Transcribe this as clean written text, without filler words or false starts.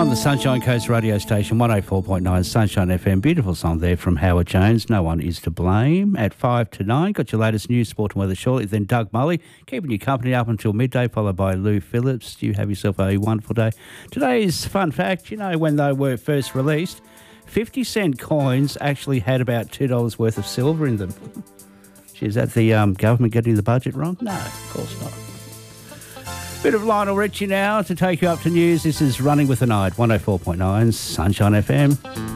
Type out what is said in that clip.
on the Sunshine Coast radio station, 104.9 Sunshine FM. Beautiful song there from Howard Jones, No One Is to Blame. At 5 to 9, got your latest news, sport and weather shortly. Then Doug Mulley, keeping you company up until midday, followed by Lou Phillips. You have yourself a wonderful day. Today's fun fact, you know, when they were first released, 50-cent coins actually had about $2 worth of silver in them. Is that the government getting the budget wrong? No, of course not. Bit of Lionel Richie now to take you up to news. This is Running with the Night, 104.9 Sunshine FM.